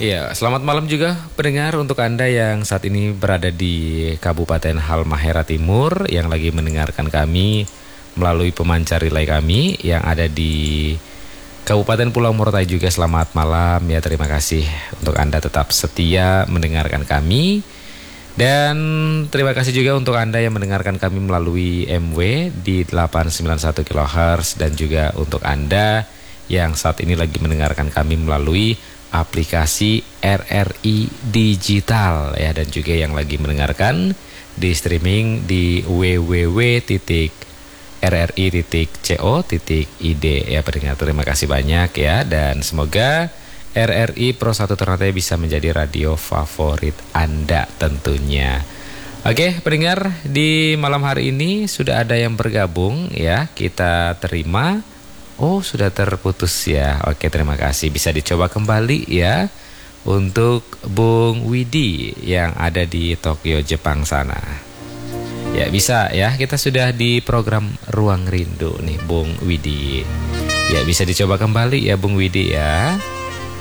Iya, selamat malam juga pendengar untuk Anda yang saat ini berada di Kabupaten Halmahera Timur yang lagi mendengarkan kami melalui pemancar relay kami yang ada di Kabupaten Pulau Morotai juga. Selamat malam ya, terima kasih untuk Anda tetap setia mendengarkan kami. Dan terima kasih juga untuk Anda yang mendengarkan kami melalui MW di 891 kHz dan juga untuk Anda yang saat ini lagi mendengarkan kami melalui aplikasi RRI Digital ya, dan juga yang lagi mendengarkan di streaming di www.rri.co.id ya pendengar. Terima kasih banyak ya, dan semoga RRI Pro 1 Ternate bisa menjadi radio favorit Anda tentunya. Oke pendengar, di malam hari ini sudah ada yang bergabung ya, kita terima. Oh, sudah terputus ya. Oke, terima kasih. Bisa dicoba kembali ya untuk Bung Widi yang ada di Tokyo, Jepang sana. Ya, bisa ya. Kita sudah di program Ruang Rindu nih, Bung Widi. Ya, bisa dicoba kembali ya, Bung Widi ya.